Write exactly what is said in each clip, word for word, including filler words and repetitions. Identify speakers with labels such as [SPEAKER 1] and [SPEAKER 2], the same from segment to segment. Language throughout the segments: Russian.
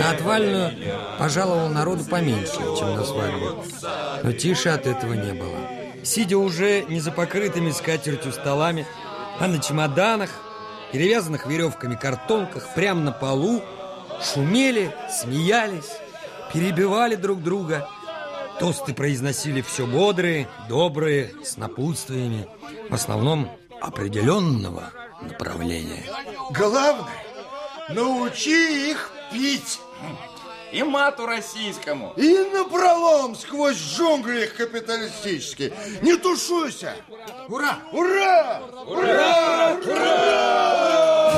[SPEAKER 1] На отвальную пожаловал народу поменьше, чем на свадьбу. Но тише от этого не было. Сидя уже не за покрытыми скатертью столами, а на чемоданах, перевязанных веревками картонках, прямо на полу, шумели, смеялись, перебивали друг друга. Тосты произносили все бодрые, добрые, с напутствиями, в основном определенного направления.
[SPEAKER 2] Главное, научи их пить.
[SPEAKER 3] И мату российскому.
[SPEAKER 2] И напролом сквозь джунгли капиталистические. Не тушуйся. Ура! Ура! Ура! Ура!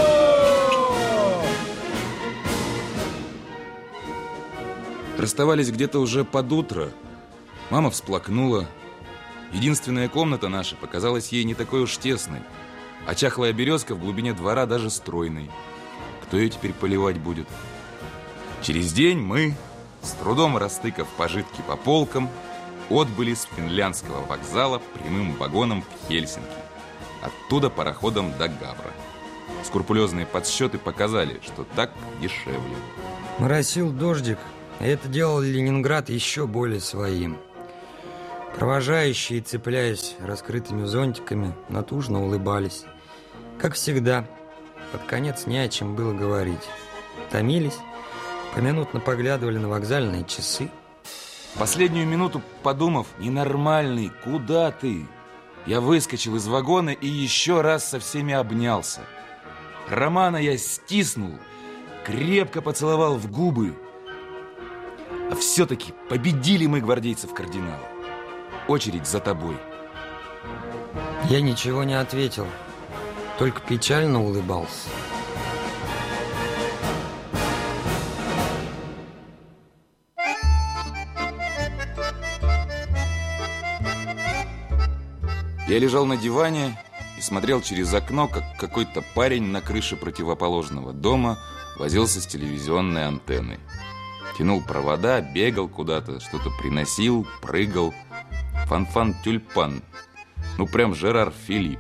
[SPEAKER 4] Расставались где-то уже под утро. Мама всплакнула. Единственная комната наша показалась ей не такой уж тесной, а чахлая березка в глубине двора даже стройной. Кто ее теперь поливать будет? Через день мы, с трудом растыкав пожитки по полкам, отбыли с финляндского вокзала прямым вагоном в Хельсинки. Оттуда пароходом до Гавра. Скрупулезные подсчеты показали, что так дешевле.
[SPEAKER 1] Моросил дождик, и это делало Ленинград еще более своим. Провожающие, цепляясь раскрытыми зонтиками, натужно улыбались. Как всегда, под конец не о чем было говорить. Томились, поминутно поглядывали на вокзальные часы.
[SPEAKER 4] Последнюю минуту, подумав, ненормальный, куда ты? Я выскочил из вагона и еще раз со всеми обнялся. Романа я стиснул, крепко поцеловал в губы. А все-таки победили мы гвардейцев кардинала. Очередь за тобой.
[SPEAKER 1] Я ничего не ответил, только печально улыбался.
[SPEAKER 4] Я лежал на диване и смотрел через окно, как какой-то парень на крыше противоположного дома возился с телевизионной антенной. Тянул провода, бегал куда-то, что-то приносил, прыгал. Фанфан-тюльпан. Ну, прям Жерар Филипп.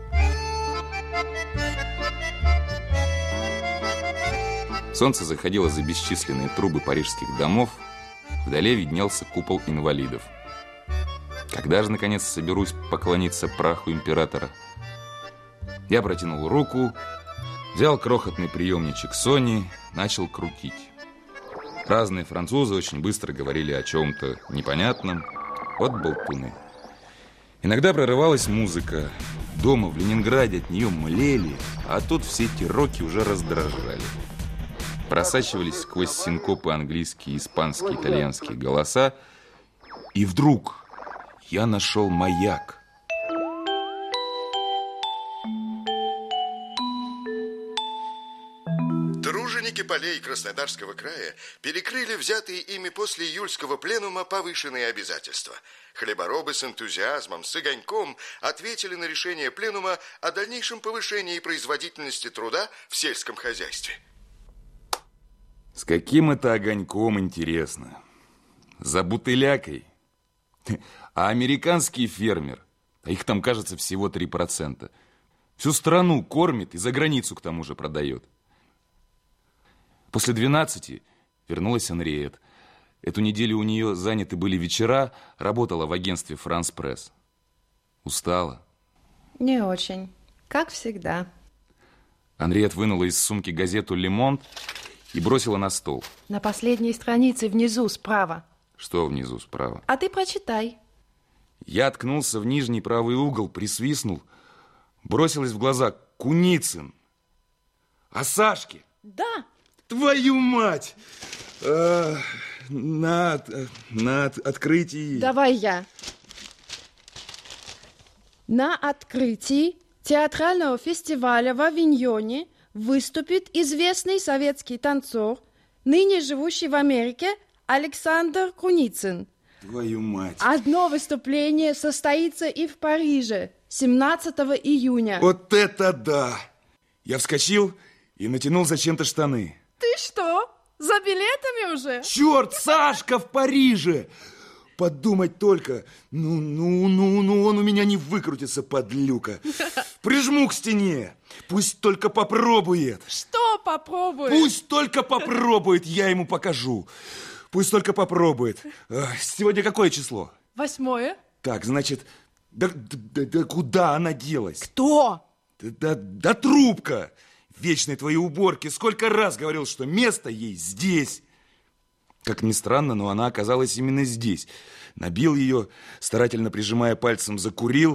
[SPEAKER 4] Солнце заходило за бесчисленные трубы парижских домов. Вдали виднелся купол инвалидов. Когда же, наконец, соберусь поклониться праху императора? Я протянул руку, взял крохотный приемничек Сони, начал крутить. Разные французы очень быстро говорили о чем-то непонятном. Вот болтуны. Иногда прорывалась музыка. Дома в Ленинграде от нее млели, а тут все эти роки уже раздражали. Просачивались сквозь синкопы английские, испанские, итальянские голоса. И вдруг я нашел маяк.
[SPEAKER 2] Труженики полей Краснодарского края перекрыли взятые ими после июльского пленума повышенные обязательства. Хлеборобы с энтузиазмом, с огоньком ответили на решение пленума о дальнейшем повышении производительности труда в сельском хозяйстве.
[SPEAKER 4] С каким это огоньком, интересно? За бутылякой? А американский фермер, а их там, кажется, всего три процента, всю страну кормит и за границу к тому же продает. После двенадцати вернулась Анриет. Эту неделю у нее заняты были вечера, работала в агентстве «Франс Пресс». Устала?
[SPEAKER 5] Не очень, как всегда.
[SPEAKER 4] Анриет вынула из сумки газету «Ле Монт» и бросила на стол.
[SPEAKER 5] На последней странице внизу справа.
[SPEAKER 4] Что внизу справа?
[SPEAKER 5] А ты прочитай.
[SPEAKER 4] Я ткнулся в нижний правый угол, присвистнул. Бросилась в глаза Куницын. О Сашке?
[SPEAKER 5] Да.
[SPEAKER 4] Твою мать! А, на, на открытии...
[SPEAKER 5] Давай я. На открытии театрального фестиваля в Авиньоне выступит известный советский танцор, ныне живущий в Америке, Александр Куницын.
[SPEAKER 4] Твою мать!
[SPEAKER 5] Одно выступление состоится и в Париже семнадцатого июня.
[SPEAKER 4] Вот это да! Я вскочил и натянул зачем-то штаны.
[SPEAKER 5] Ты что, за билетами уже?
[SPEAKER 4] Черт, Сашка в Париже!
[SPEAKER 6] подумать только. Ну, ну, ну, ну, он у меня не выкрутится, подлюка. Прижму к стене. Пусть только попробует.
[SPEAKER 5] Что попробует?
[SPEAKER 6] Пусть только попробует, я ему покажу. Пусть только попробует. Сегодня какое число?
[SPEAKER 5] Восьмое.
[SPEAKER 6] Так, значит, да, да, да куда она делась?
[SPEAKER 5] Кто?
[SPEAKER 6] Да, да, да трубка. Вечные твои уборки. Сколько раз говорил, что место ей здесь. Как ни странно, но она оказалась именно здесь. Набил ее, старательно прижимая пальцем, закурил.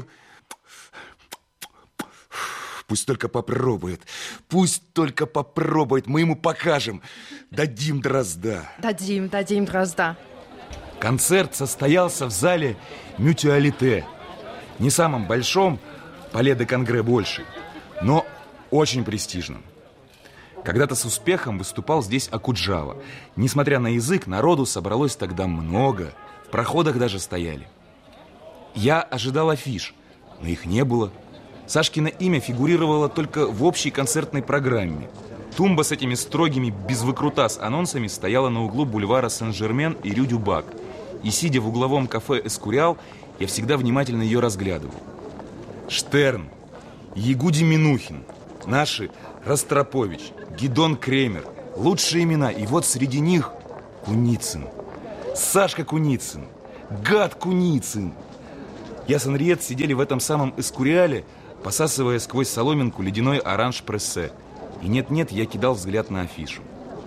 [SPEAKER 6] Пусть только попробует. Пусть только попробует. Мы ему покажем. Дадим дрозда.
[SPEAKER 5] Дадим, дадим дрозда.
[SPEAKER 6] Концерт состоялся в зале Мютуалите. Не самом большом, Пале де Конгре больше, но очень престижным. Когда-то с успехом выступал здесь Окуджава. Несмотря на язык, народу собралось тогда много. В проходах даже стояли. Я ожидал афиш, но их не было. Сашкино имя фигурировало только в общей концертной программе. Тумба с этими строгими, без выкрутас анонсами стояла на углу бульвара Сен-Жермен и Рю-Дю-Бак. И, сидя в угловом кафе «Эскуриал», я всегда внимательно ее разглядывал. Штерн, Ягуди Минухин, наши Ростропович, Гидон Кремер. Лучшие имена. И вот среди них Куницын. Сашка Куницын. Гад Куницын. Я с Анриет сидели в этом самом «Эскуриале», посасывая сквозь соломинку ледяной оранж-прессе. И нет-нет, я кидал взгляд на афишу.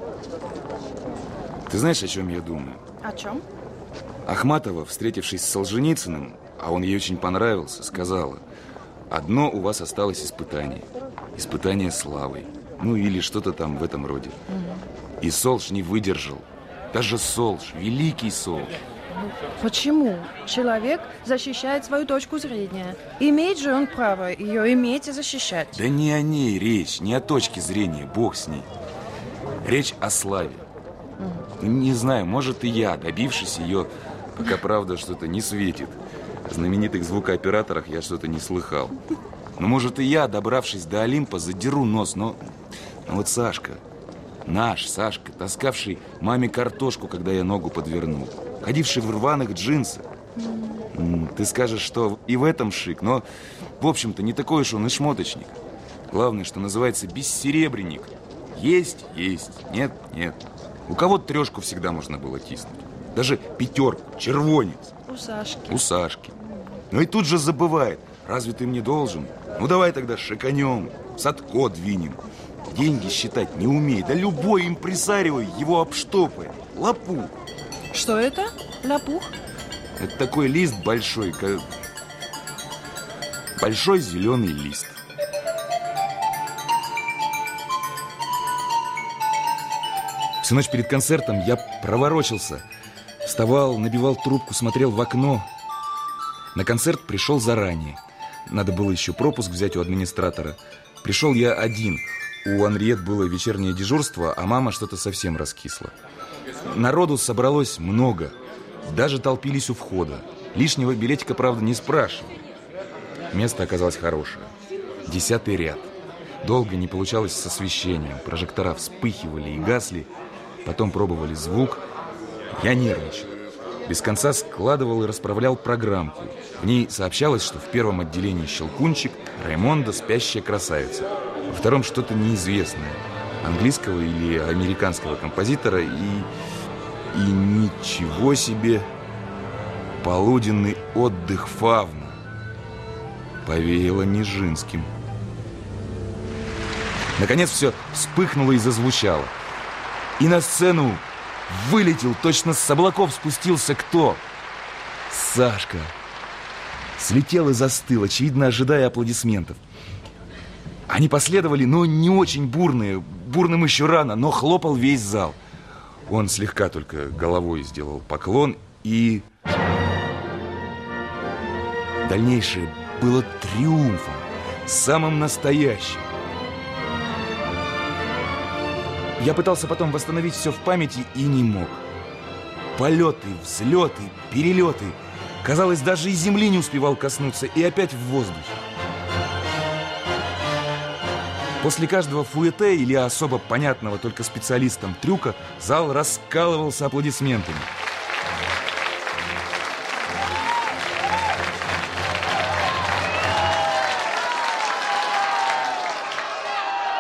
[SPEAKER 6] Ты знаешь, о чем я думаю?
[SPEAKER 5] О чем?
[SPEAKER 6] Ахматова, встретившись с Солженицыным, а он ей очень понравился, сказала: одно у вас осталось испытание. Испытание славой. Ну или что-то там в этом роде. Угу. И Солж не выдержал. Даже Солж, великий Солж.
[SPEAKER 5] Почему? Человек защищает свою точку зрения. Имеет же он право ее иметь и защищать.
[SPEAKER 6] Да не о ней речь, не о точке зрения, бог с ней. Речь о славе. Угу. Не знаю, может и я, добившись ее, пока правда что-то не светит. О знаменитых звукооператорах я что-то не слыхал. Но может и я, добравшись до Олимпа, задеру нос, но... но вот Сашка, наш Сашка, таскавший маме картошку, когда я ногу подвернул, ходивший в рваных джинсах. Ты скажешь, что и в этом шик, но, в общем-то, не такой уж он и шмоточник. Главное, что называется, бессеребренник. Есть, есть, нет, нет. У кого-то трешку всегда можно было тиснуть. Даже пятерку, червонец.
[SPEAKER 5] У Сашки.
[SPEAKER 6] У Сашки. Но и тут же забывает. Разве ты мне должен? Ну давай тогда шиканем, Садко двинем. Деньги считать не умеет. Да любой импресарио его обштопает. Лопух.
[SPEAKER 5] Что это? Лопух?
[SPEAKER 6] Это такой лист большой, как... большой зеленый лист. Всю ночь перед концертом я проворочился. Вставал, набивал трубку, смотрел в окно. На концерт пришел заранее. Надо было еще пропуск взять у администратора. Пришел я один. У Анриет было вечернее дежурство, а мама что-то совсем раскисла. Народу собралось много. Даже толпились у входа. Лишнего билетика, правда, не спрашивали. Место оказалось хорошее. Десятый ряд. Долго не получалось с освещением. Прожектора вспыхивали и гасли. Потом пробовали звук. Я нервничал. Без конца складывал и расправлял программку. В ней сообщалось, что в первом отделении «Щелкунчик» Раймонда «Спящая красавица». Во втором что-то неизвестное. Английского или американского композитора. И... и ничего себе! Полуденный отдых фавна. Повеяло Нижинским. Наконец все вспыхнуло и зазвучало. И на сцену вылетел, точно с облаков спустился кто? Сашка. Слетел и застыл, очевидно, ожидая аплодисментов. Они последовали, но не очень бурные. Бурным еще рано, но хлопал весь зал. Он слегка только головой сделал поклон, и... дальнейшее было триумфом, самым настоящим. Я пытался потом восстановить все в памяти и не мог. Полеты, взлеты, перелеты. Казалось, даже и земли не успевал коснуться, и опять в воздухе. После каждого фуэте или особо понятного только специалистам трюка зал раскалывался аплодисментами.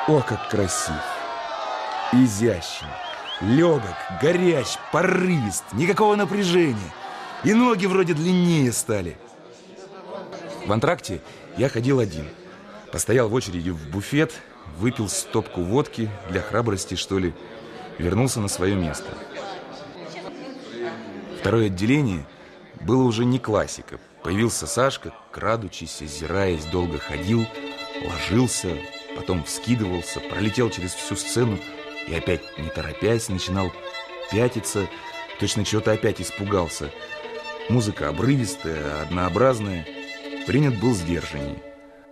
[SPEAKER 6] О, как красив, изящен, легок, горяч, порывист, никакого напряжения. И ноги вроде длиннее стали. В антракте я ходил один. Постоял в очереди в буфет, выпил стопку водки, для храбрости, что ли, вернулся на свое место. Второе отделение было уже не классика. Появился Сашка, крадучись, озираясь, долго ходил, ложился, потом вскидывался, пролетел через всю сцену и опять, не торопясь, начинал пятиться, точно чего-то опять испугался. Музыка обрывистая, однообразная, принят был сдержанней.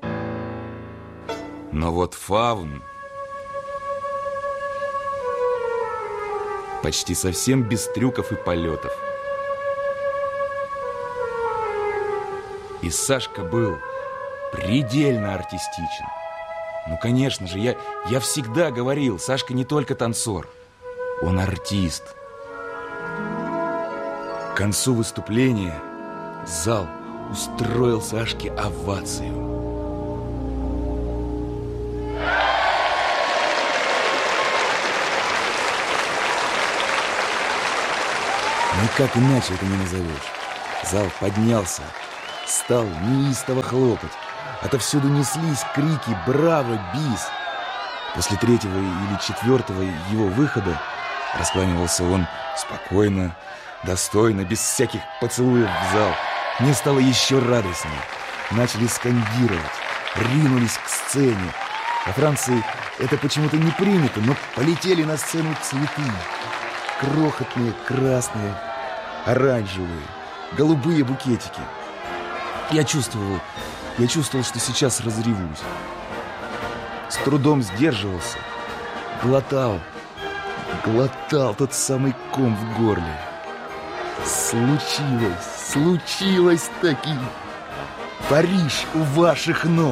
[SPEAKER 6] Но вот фаун почти совсем без трюков и полетов. И Сашка был предельно артистичен. Ну, конечно же, я, я всегда говорил, Сашка не только танцор, он артист. К концу выступления зал устроил Сашке овацию. Ну и как иначе это не назовешь? Зал поднялся, стал неистово хлопать. Отовсюду неслись крики «Браво! Бис!». После третьего или четвертого его выхода раскланивался он спокойно, достойно, без всяких поцелуев в зал. Мне стало еще радостнее. Начали скандировать, ринулись к сцене. Во Франции это почему-то не принято, но полетели на сцену цветы. Крохотные, красные, оранжевые, голубые букетики. Я чувствовал, я чувствовал, что сейчас разревусь. С трудом сдерживался, глотал, глотал тот самый ком в горле. Случилось, случилось таки. Париж у ваших ног.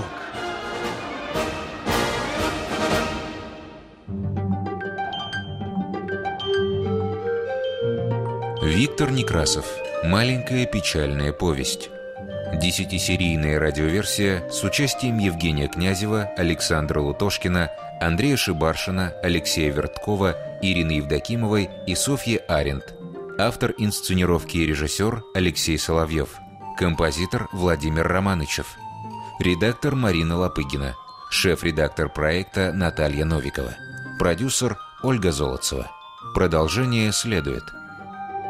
[SPEAKER 7] Виктор Некрасов. Маленькая печальная повесть. Десятисерийная радиоверсия с участием Евгения Князева, Александра Лутошкина, Андрея Шибаршина, Алексея Верткова, Ирины Евдокимовой и Софьи Аренд. Автор инсценировки и режиссер Алексей Соловьев. Композитор Владимир Романычев. Редактор Марина Лопыгина. Шеф-редактор проекта Наталья Новикова. Продюсер Ольга Золотцева. Продолжение следует.